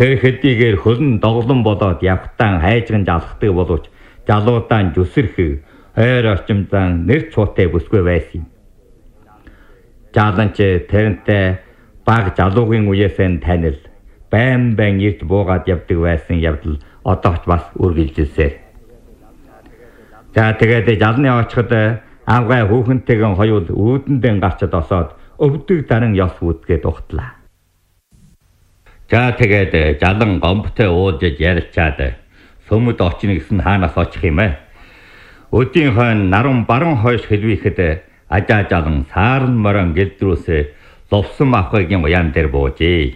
Тэр хэдийгээр хөлн доглон болоод явхтан хайжган жалхдаг боловч жалуудаан зүсэрх ойр орчимдан нэр чуутай бүсгүй байсан юм. Жаланч тэрнтэй баг жалуугийн үеэсэн танил байн ирд буугаад явдаг байсан явдал одооч бас үргэлжилсээр. За тэгээд жалны очиход авгай хүүхэнтэйгэн хоёул үүдэндээ гарчад осоод өвдөг даран ёс үдгээд ухтлаа. За тэгээд жалан гомбтой уулзаж ярилцаад сүмд очно гэсэн хаанаас очих юм бэ? Өдийн хойно наран баруун хойш хэлвэхэд ажаа жалан саарн морон гэлдрүүсээ ловсон авхагийн уян дээр буужээ.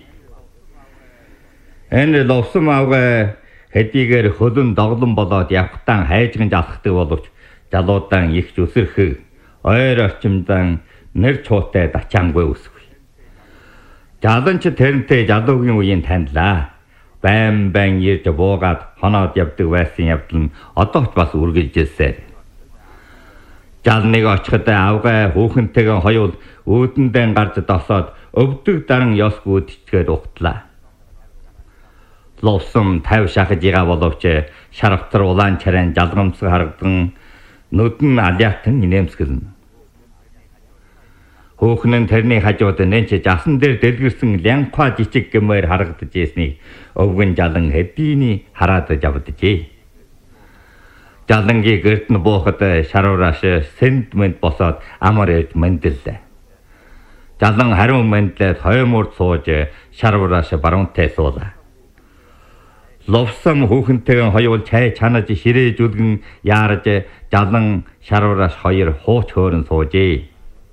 Энэ ловсон авгаа хэдийгээр хөлн доглон болоод явхтан хайжган жалхдаг боловч жалуудаан их зүсэрх ойр орчимдан нэр чуутай дачаангүй үсв. Жаланч тэрнтэй жалуугийн үеийн танилаа. Байн ирд буугаад хоноод явдаг байсан явдал нь одооч бас үргэлжилсээр. Жалныг очиход авгай хүүхэнтэйгэн хоёул үүдэндээ гарч досоод өвдөг даран ёс гүйдчгээд ухтлаа. Ловсон 50 шахаж байгаа боловч шарвтар улаан чарайн жалгамсаг харагдан нүдэн алиатан нэмсгэлнэ. Хүүхэн нь тэрний хажууд нэнч жасан дээр дэлгэрсэн лянхаа жижиг гэмээр харагдаж ийснийг өвгөн жалан хэдийний хараад явдажээ. Жалангийн гэрт нь буухад шаруурааш сэнд мэнд босоод амар ирд мэндэллээ. Жалан хариун мэндлээд хоймурд сууж шаруурааш баруунтай суулаа. Ловсон хүүхэнтэйгэн хоёул чай чанаж ширээж үлгэн яарж жалан шаруурааш хоёр хууч хөөрөн суужээ.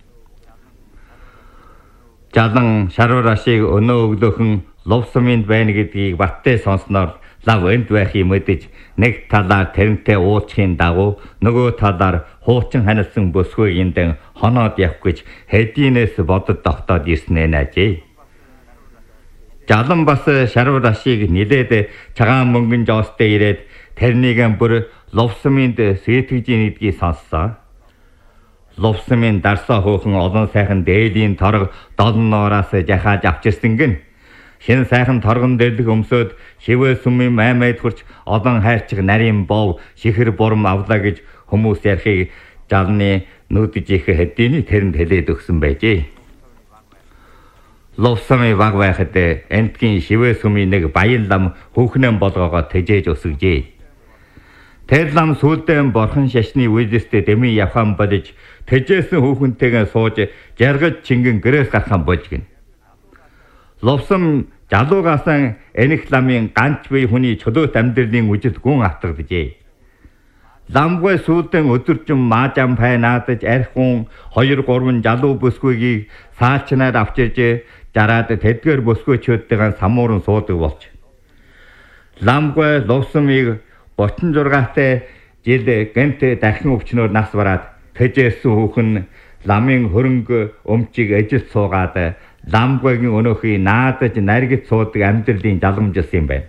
Жалан шаруураашийг өнөө өглөөхөн ловсомынд байна гэдгийг баттай сонсноор лав энд байхыг мэдэж нэг талаар тэрнтэй уулзахын дагуу нөгөө талаар хуучин ханилсан бүсгүйгиндэн хоноод явах гэж хэдийнээс бодод тогтоод ирсэн нэ. Жалан бас шаруураашийг нилээд цагаан мөнгөн жоостой ирээд тэрнийг бүр ловсомынд сүйтгэж нэгдгийг сонссоо. Ловсомын дарсаа хөөхөн олон сайхан дээлийн торг долноораас жахааж авчирсан гин. Шинэ сайхан торгон дэрлэх өмсөд шивээ сүмийн маймайд хурч олон хайрчиг нарийн бов шихэр бурам авлаа гэж хүмүүс ярихыг жалны нүдж их хэдийний тэрэнд хэлээд өгсөн байжээ. Ловсомын баг байхад энтгийн шивээ сүмийн нэг баян лам хүүхнэн болгоогоо тэжээж өсгөжээ. Тэр лам сүлдэн борхон шашны үйлдэлтэй дэми явхан бодож тэжээсэн хүүхэнтэйгээ сууж жаргаж чингэн гэрээс гархан божгин. Ловсон жалуугаасан энэх ламын ганц бие хүний чөлөөт амьдралын үжил гүн автагдажээ. Ламгүй сүлдэн өдөржин маажам пайнаадаж архиун 2-3 жалуу бүсгүйгийг саачнаар авчирж жараад тэдгээр бүсгүйчүүдтэйгээ самууран суудаг болж. Ламгүй ловсомыг 36-тай жил гэнт дахин өвчнөөр нас бараад тэжээсэн хүүхэн ламын хөрөнгө өмчийг эжилд суугаад ламгүйгийн өнөөхий наадаж наргиж суудаг амьдралын жалгамжилсан юм байна.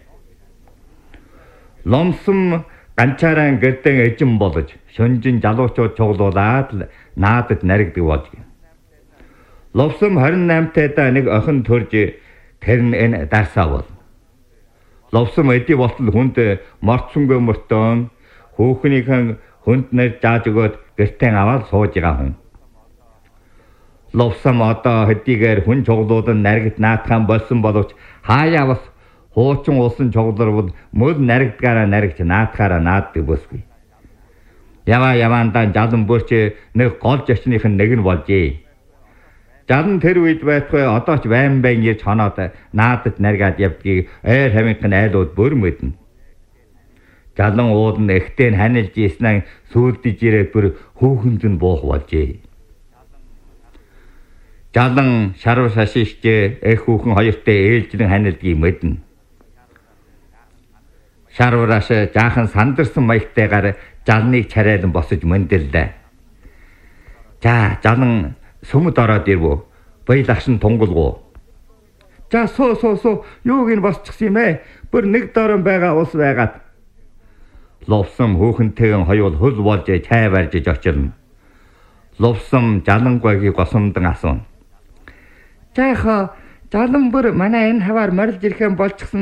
Ломсом ганчаараа гэрдэн эжин болж шөнжин жалуучууд чуглуулаад наадаж наригдаг болж. Ловсом 28-тайдаа нэг охин төрж тэр нь энэ дарсаа бол. Ловсом эдий болтол хүнд морцсонгүй мөртөн хүүхнийхэн хүнд нэр зааж өгөөд гэртээ аваад сууж байгаа хүн. Ловсом одоо хэдийгээр хүн чуглуулан наригт наатхан болсон боловч хаяа бас хуучин улсын чугларвал мөл наригдгаараа наригч наатахаараа нааддаг бүсгүй. Яваандаа жалан бүрч нэг гол жочных нь нэг нь болжээ. Жалан тэр үед байхгүй одоо ч байн ирж хоноод наадаж наргаад явдгийг ойр хамийнхын айлууд бүр мэднэ. Жалан уул нь эхтэй нь ханилж ийснээр сүулдэж ирээд бүр хүүхэнд нь буух болжээ. Жалан шарв шашигч эх хүүхэн хоёртой ээлжлэн ханилдгийг мэднэ. Шарврааш жаахан сандарсан маягтайгаар жалныг чарайлан босож мөндөрлөө. За жалан сүмд ороод ирвөө. Баялагшин тунгалгуу. За суу юуг нь босчихсан юм ээ? Бүр нэг дорон байгаа ус байгаад. Ловсон хүүхэнтэйгэн хоёул хөл болж чай барьж очирна. Ловсон жалангүйгийг госомдон асууна. За жалан бүр манай энэ хаваар морилж ирэхэн болчихсон